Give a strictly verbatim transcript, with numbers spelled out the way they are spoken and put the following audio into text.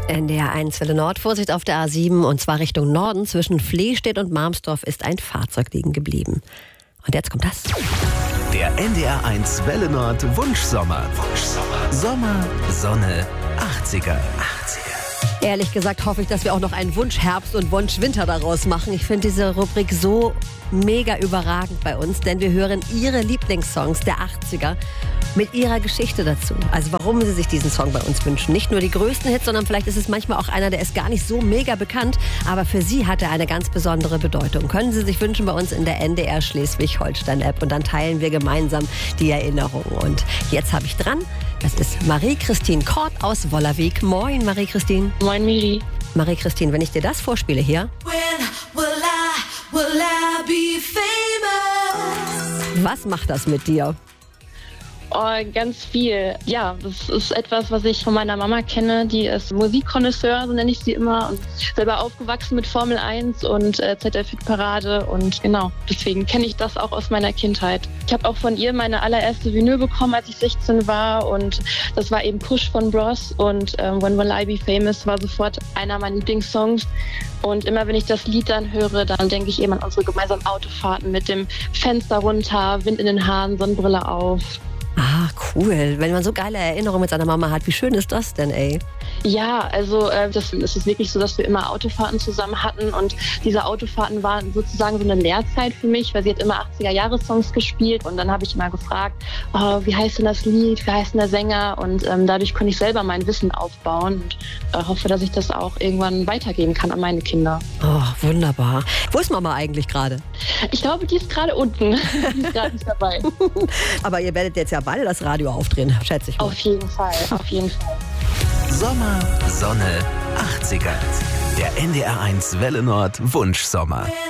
N D R eins Welle Nord, Vorsicht auf der A sieben und zwar Richtung Norden. Zwischen Flehstedt und Marmsdorf ist ein Fahrzeug liegen geblieben. Und jetzt kommt das. Der N D R eins Welle Nord Wunschsommer. Wunschsommer. Sommer, Sonne, achtziger. achtziger. Ehrlich gesagt hoffe ich, dass wir auch noch einen Wunschherbst und Wunschwinter daraus machen. Ich finde diese Rubrik so mega überragend bei uns, denn wir hören Ihre Lieblingssongs der achtziger mit ihrer Geschichte dazu. Also warum Sie sich diesen Song bei uns wünschen. Nicht nur die größten Hits, sondern vielleicht ist es manchmal auch einer, der ist gar nicht so mega bekannt, aber für Sie hat er eine ganz besondere Bedeutung. Können Sie sich wünschen bei uns in der N D R Schleswig-Holstein-App und dann teilen wir gemeinsam die Erinnerungen. Und jetzt habe ich dran, das ist Marie-Christine Kort aus Wollerweg. Moin Marie-Christine. Moin Miri. Marie-Christine, wenn ich dir das vorspiele hier. When will I, will I be famous? Was macht das mit dir? Oh, ganz viel. Ja, das ist etwas, was ich von meiner Mama kenne. Die ist Musikkonnoisseur, so nenne ich sie immer. Und selber aufgewachsen mit Formel eins und äh, Z F-Parade. Und genau, deswegen kenne ich das auch aus meiner Kindheit. Ich habe auch von ihr meine allererste Vinyl bekommen, als ich sechzehn war. Und das war eben Push von Bros. Und ähm, When Will I Be Famous war sofort einer meiner Lieblingssongs. Und immer wenn ich das Lied dann höre, dann denke ich eben an unsere gemeinsamen Autofahrten mit dem Fenster runter, Wind in den Haaren, Sonnenbrille auf. Ah, cool. Wenn man so geile Erinnerungen mit seiner Mama hat, wie schön ist das denn, ey? Ja, also äh, das, es ist wirklich so, dass wir immer Autofahrten zusammen hatten und diese Autofahrten waren sozusagen so eine Lehrzeit für mich, weil sie hat immer achtziger-Jahre-Songs gespielt und dann habe ich immer gefragt, oh, wie heißt denn das Lied, wie heißt denn der Sänger und ähm, dadurch konnte ich selber mein Wissen aufbauen und äh, hoffe, dass ich das auch irgendwann weitergeben kann an meine Kinder. Oh, wunderbar. Wo ist Mama eigentlich gerade? Ich glaube, die ist gerade unten, die ist gerade nicht dabei. Aber ihr werdet jetzt ja beide das Radio aufdrehen, schätze ich mal. Auf jeden Fall, auf jeden Fall. Sommer, Sonne, achtziger. Der N D R eins Welle Nord Wunschsommer.